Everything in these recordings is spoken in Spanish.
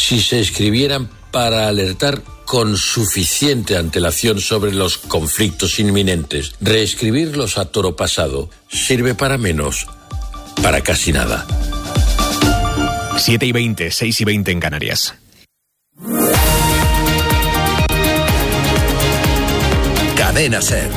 si se escribieran para alertar con suficiente antelación sobre los conflictos inminentes. Reescribirlos a toro pasado sirve para menos, para casi nada. 7:20, 6:20 en Canarias. Cadena SER.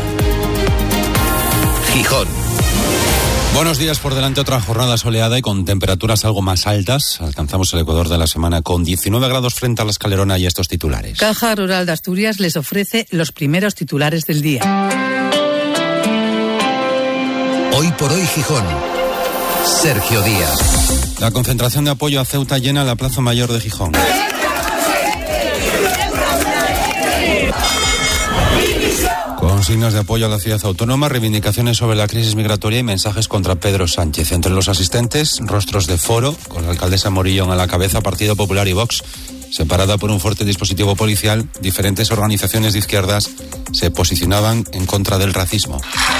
Gijón. Buenos días, por delante otra jornada soleada y con temperaturas algo más altas. Alcanzamos el ecuador de la semana con 19 grados frente a la Escalerona y estos titulares. Caja Rural de Asturias les ofrece los primeros titulares del día. Hoy por hoy Gijón. Sergio Díaz. La concentración de apoyo a Ceuta llena la Plaza Mayor de Gijón. Consignas de apoyo a la ciudad autónoma, reivindicaciones sobre la crisis migratoria y mensajes contra Pedro Sánchez. Entre los asistentes, rostros de foro, con la alcaldesa Morillón a la cabeza, Partido Popular y Vox. Separada por un fuerte dispositivo policial, diferentes organizaciones de izquierdas se posicionaban en contra del racismo.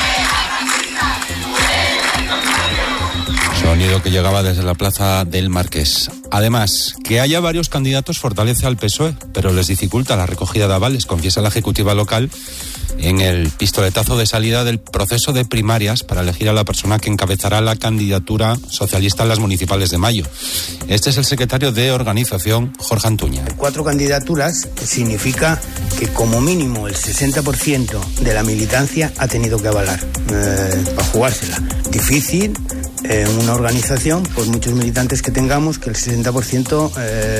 Sonido que llegaba desde la Plaza del Marqués. Además, que haya varios candidatos fortalece al PSOE, pero les dificulta la recogida de avales, confiesa la ejecutiva local en el pistoletazo de salida del proceso de primarias para elegir a la persona que encabezará la candidatura socialista en las municipales de mayo. Este es el secretario de organización, Jorge Antuña. 4 candidaturas significa que como mínimo el 60% de la militancia ha tenido que avalar para jugársela. Difícil en una organización, por muchos militantes que tengamos, que el 60%...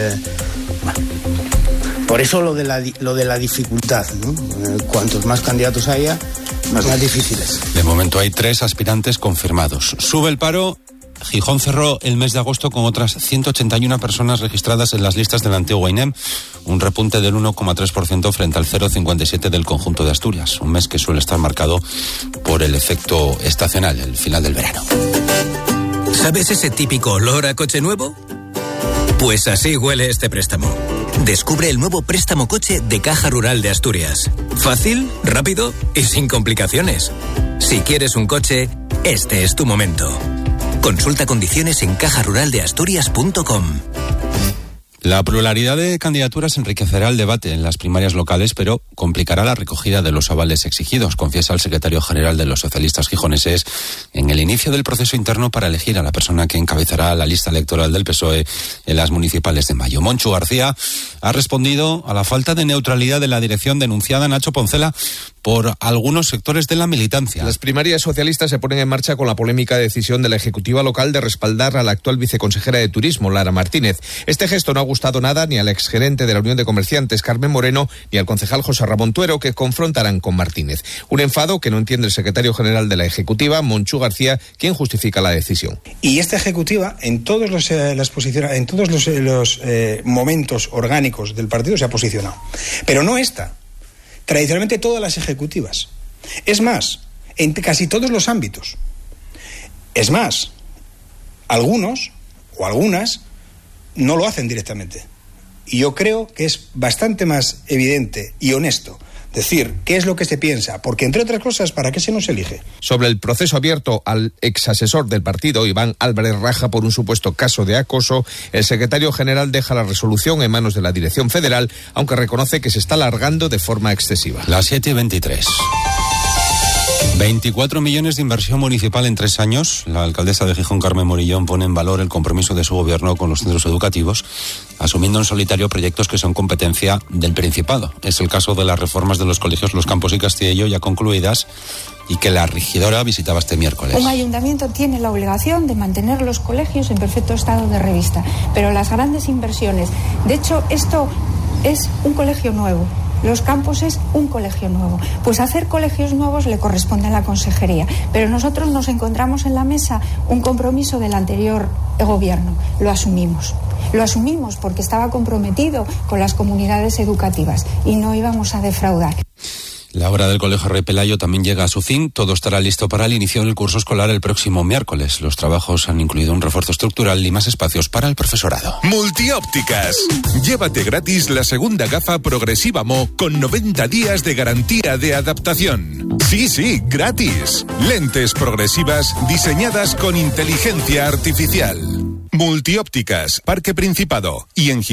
Por eso lo de la dificultad, ¿no? Cuantos más candidatos haya, más difíciles. De momento hay 3 aspirantes confirmados. Sube el paro. Gijón cerró el mes de agosto con otras 181 personas registradas en las listas del antiguo INEM, un repunte del 1,3% frente al 0,57% del conjunto de Asturias, un mes que suele estar marcado por el efecto estacional, el final del verano. ¿Sabes ese típico olor a coche nuevo? Pues así huele este préstamo. Descubre el nuevo préstamo coche de Caja Rural de Asturias. Fácil, rápido y sin complicaciones. Si quieres un coche, este es tu momento. Consulta condiciones en cajaruraldeasturias.com. La pluralidad de candidaturas enriquecerá el debate en las primarias locales, pero complicará la recogida de los avales exigidos, confiesa el secretario general de los socialistas gijoneses en el inicio del proceso interno para elegir a la persona que encabezará la lista electoral del PSOE en las municipales de mayo. Monchu García ha respondido a la falta de neutralidad de la dirección denunciada, Nacho Poncela, por algunos sectores de la militancia. Las primarias socialistas se ponen en marcha con la polémica decisión de la ejecutiva local de respaldar a la actual viceconsejera de Turismo, Lara Martínez. Este gesto no ha gustado nada ni al exgerente de la Unión de Comerciantes, Carmen Moreno, ni al concejal José Ramón Tuero, que confrontarán con Martínez. Un enfado que no entiende el secretario general de la ejecutiva, Monchu García, quien justifica la decisión. Y esta ejecutiva, en todos los momentos orgánicos del partido, se ha posicionado. Pero no esta. Tradicionalmente todas las ejecutivas. Es más, en casi todos los ámbitos. Es más, algunos o algunas no lo hacen directamente. Y yo creo que es bastante más evidente y honesto decir qué es lo que se piensa, porque entre otras cosas, ¿para qué se nos elige? Sobre el proceso abierto al exasesor del partido, Iván Álvarez Raja, por un supuesto caso de acoso, el secretario general deja la resolución en manos de la Dirección Federal, aunque reconoce que se está alargando de forma excesiva. Las 7:23. 24 millones de inversión municipal en 3 años. La alcaldesa de Gijón, Carmen Morillón, pone en valor el compromiso de su gobierno con los centros educativos, asumiendo en solitario proyectos que son competencia del Principado. Es el caso de las reformas de los colegios Los Campos y Castillo, ya concluidas, y que la regidora visitaba este miércoles. Un ayuntamiento tiene la obligación de mantener los colegios en perfecto estado de revista, pero las grandes inversiones, de hecho, esto es un colegio nuevo. Los Campos es un colegio nuevo. Pues hacer colegios nuevos le corresponde a la consejería. Pero nosotros nos encontramos en la mesa un compromiso del anterior gobierno. Lo asumimos. Lo asumimos porque estaba comprometido con las comunidades educativas y no íbamos a defraudar. La obra del Colegio Rey Pelayo también llega a su fin. Todo estará listo para el inicio del curso escolar el próximo miércoles. Los trabajos han incluido un refuerzo estructural y más espacios para el profesorado. Multiópticas. Llévate gratis la segunda gafa progresiva Mo con 90 días de garantía de adaptación. Sí, gratis. Lentes progresivas diseñadas con inteligencia artificial. Multiópticas, Parque Principado y en